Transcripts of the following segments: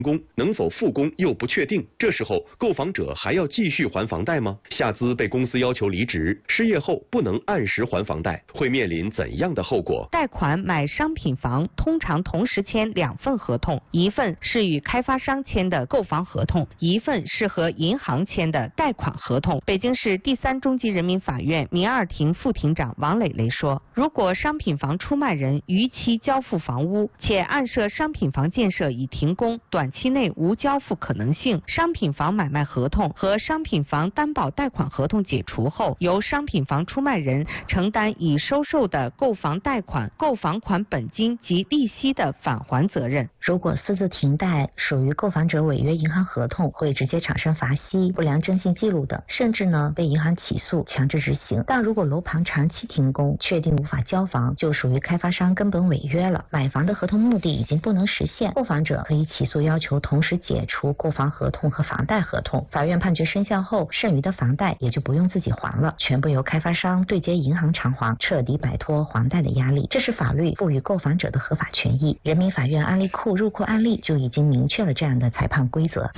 工能否复工又不确定，这时候购房者还要继续还房贷吗？夏滋被公司要求离职，失业后不能按时还房贷，会面临怎样的后果？ 贷款买商品房通常同时签2份合同，一份是与开发商签的购房合同，一份是和银行签的贷款合同。北京市第3中级人民法院民2庭副庭长王磊磊说，如果商品房出卖人逾期交付房屋，且案涉商品房建设已停工，短期内无交付可能性，商品房买卖合同和商品房担保贷款合同解除后，由商品房出卖人承担已收受的购房贷款、购房款本金及利息的返还责任。 如果私自停贷属于购房者违约银行合同，会直接产生罚息、不良征信记录等，甚至呢被银行起诉强制执行。但如果楼盘长期停工，确定无法交房，就属于开发商根本违约了，买房的合同目的已经不能实现，购房者可以起诉要求同时解除购房合同和房贷合同。法院判决生效后，剩余的房贷也就不用自己还了，全部由开发商对接银行偿还，彻底摆脱还贷的压力。这是法律赋予购房者的合法权益。人民法院案例库入库案例就已经明确了这样的裁判规则。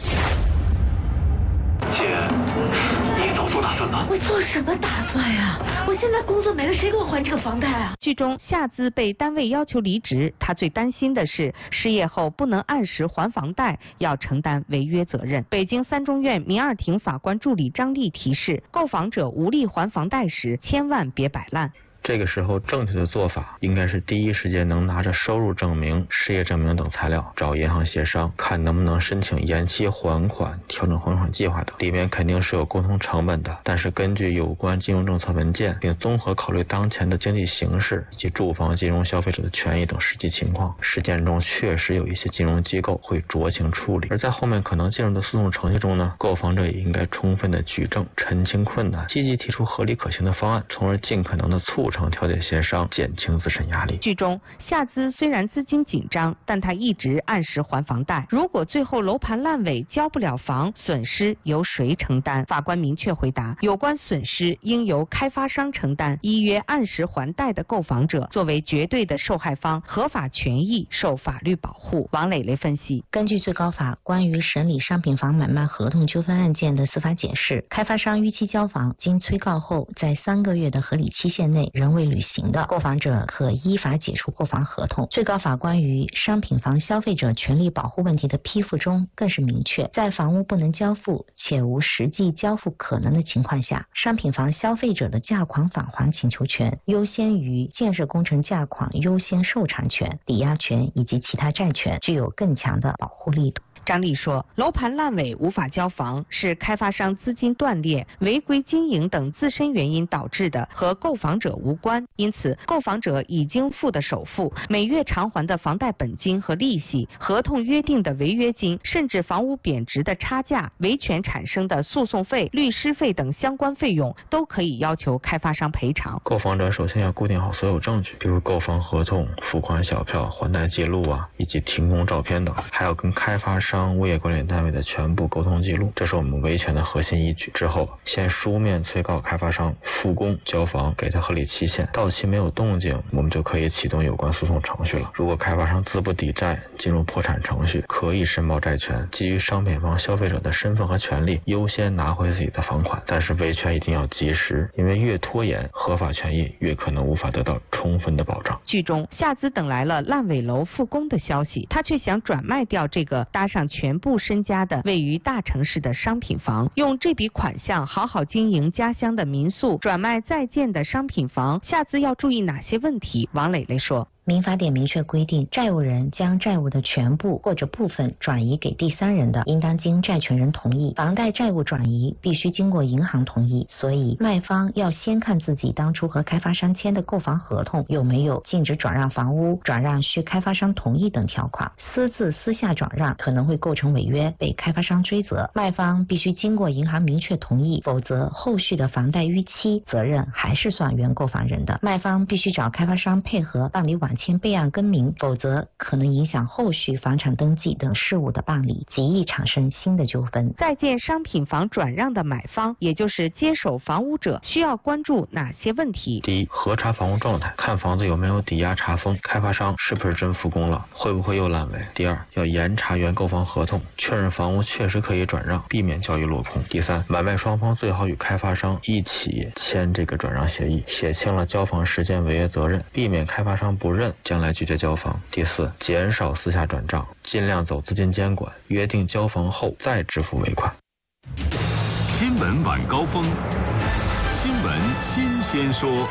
姐，你早做打算吗？ 我做什么打算呀？我现在工作没了，谁给我还这个房贷啊？ 剧中夏滋被单位要求离职，他最担心的是失业后不能按时还房贷，要承担违约责任。北京3中院民2庭法官助理张丽提示，购房者无力还房贷时，千万别摆烂。 这个时候正确的做法应该是第一时间能拿着收入证明、失业证明等材料找银行协商，看能不能申请延期还款、调整还款计划等。里面肯定是有沟通成本的，但是根据有关金融政策文件，并综合考虑当前的经济形势以及住房金融消费者的权益等实际情况，实践中确实有一些金融机构会酌情处理。而在后面可能进入的诉讼程序中呢，购房者也应该充分的举证、澄清困难，积极提出合理可行的方案，从而尽可能的促成调解协商，减轻自身压力。 剧中夏滋虽然资金紧张，但他一直按时还房贷。如果最后楼盘烂尾交不了房，损失由谁承担？法官明确回答，有关损失应由开发商承担。依约按时还贷的购房者作为绝对的受害方，合法权益受法律保护。王磊磊分析， 根据最高法关于审理商品房买卖合同纠纷案件的司法解释，开发商逾期交房，经催告后在3个月的合理期限内仍未履行的，购房者可依法解除购房合同。最高法关于商品房消费者权利保护问题的批复中更是明确，在房屋不能交付且无实际交付可能的情况下，商品房消费者的价款返还请求权优先于建设工程价款优先受偿权、抵押权以及其他债权，具有更强的保护力度。 张丽说，楼盘烂尾无法交房是开发商资金断裂、违规经营等自身原因导致的，和购房者无关。因此，购房者已经付的首付、每月偿还的房贷本金和利息、合同约定的违约金，甚至房屋贬值的差价、维权产生的诉讼费、律师费等相关费用，都可以要求开发商赔偿。 购房者首先要固定好所有证据，比如购房合同、付款小票、还贷记录以及停工照片等，还要跟开发商、物业管理单位的全部沟通记录，这是我们维权的核心依据。之后，先书面催告开发商复工交房，给他合理期限，到期没有动静，我们就可以启动有关诉讼程序了。如果开发商资不抵债，进入破产程序，可以申报债权，基于商品房消费者的身份和权利，优先拿回自己的房款。但是维权一定要及时，因为越拖延，合法权益越可能无法得到充分的保障。 剧中夏滋等来了烂尾楼复工的消息，他却想转卖掉这个搭上全部身家的位于大城市的商品房，用这笔款项好好经营家乡的民宿，转卖在建的商品房。夏滋要注意哪些问题？王磊磊说， 民法典明确规定，债务人将债务的全部或者部分转移给第三人的，应当经债权人同意。房贷债务转移必须经过银行同意，所以卖方要先看自己当初和开发商签的购房合同有没有禁止转让房屋、转让需开发商同意等条款。私自私下转让可能会构成违约，被开发商追责。卖方必须经过银行明确同意，否则后续的房贷逾期责任还是算原购房人的。卖方必须找开发商配合办理挽厂签备案更名，否则可能影响后续房产登记等事务的办理，极易产生新的纠纷。 在建商品房转让的买方，也就是接手房屋者，需要关注哪些问题？ 第一，核查房屋状态，看房子有没有抵押查封，开发商是不是真复工了，会不会又烂尾。第二，要严查原购房合同，确认房屋确实可以转让，避免交易落空。第三，买卖双方最好与开发商一起签这个转让协议，写清了交房时间违约责任，避免开发商不认，将来拒绝交房。第四，减少私下转账，尽量走资金监管，约定交房后再支付尾款。 新闻晚高峰，新闻新鲜说。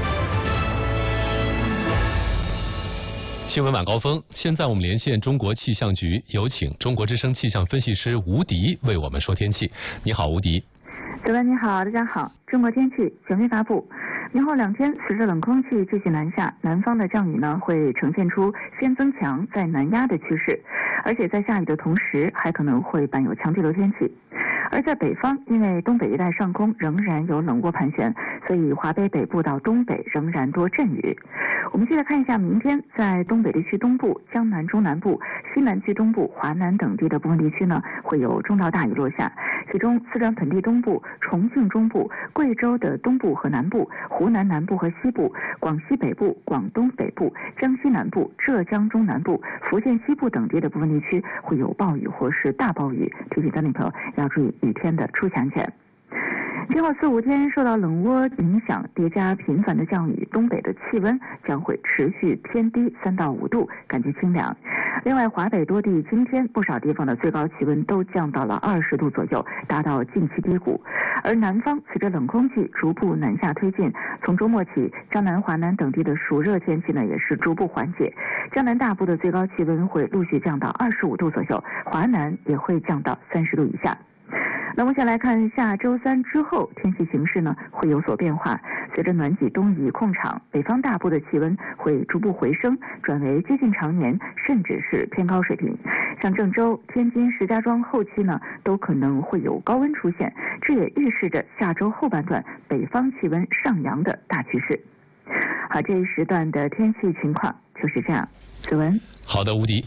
新闻晚高峰，现在我们连线中国气象局，有请中国之声气象分析师吴迪为我们说天气。你好，吴迪。 主持人你好，大家好。中国天气权威发布，明后2天随着冷空气继续南下，南方的降雨呢会呈现出先增强再南压的趋势，而且在下雨的同时还可能会伴有强对流天气。而在北方，因为东北一带上空仍然有冷涡盘旋，所以华北北部到东北仍然多阵雨。我们接着看一下明天在东北地区东部、江南中南部、西南区东部、华南等地的部分地区呢会有中到大雨落下，其中四川盆地东部、重庆中部、贵州的东部和南部、湖南南部和西部、广西北部、广东北部、江西南部、浙江中南部、福建西部等地的部分地区会有暴雨或是大暴雨，提醒咱女朋友要注意雨天的出行安全。今后4、5天受到冷涡影响，叠加频繁的降雨，东北的气温将会持续偏低3到5度，感觉清凉。另外，华北多地今天不少地方的最高气温都降到了20度左右，达到近期低谷。而南方随着冷空气逐步南下推进，从周末起，江南、华南等地的暑热天气呢也是逐步缓解，江南大部的最高气温会陆续降到25度左右，华南也会降到30度以下。那我们先来看下周3之后天气形势呢会有所变化，随着暖气东移控场，北方大部的气温会逐步回升，转为接近常年甚至是偏高水平。像郑州、天津、石家庄后期呢都可能会有高温出现，这也预示着下周后半段北方气温上扬的大趋势。好，这一时段的天气情况就是这样。子文。 好的，吴迪。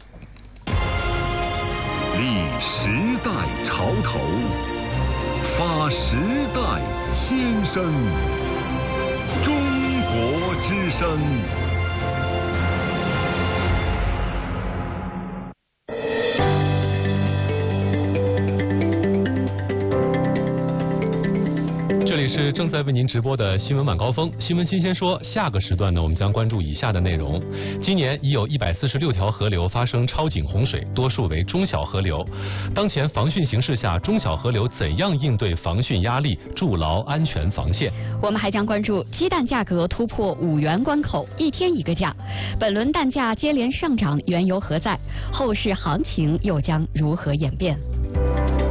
立时代潮头，发时代先声，中国之声。 这里是正在为您直播的新闻晚高峰，新闻新鲜说。下个时段呢，我们将关注以下的内容。今年已有146条河流发生超警洪水，多数为中小河流。当前防汛形势下，中小河流怎样应对防汛压力，筑牢安全防线？ 我们还将关注鸡蛋价格突破5元关口，1天1个价。本轮蛋价接连上涨，缘由何在？后市行情又将如何演变？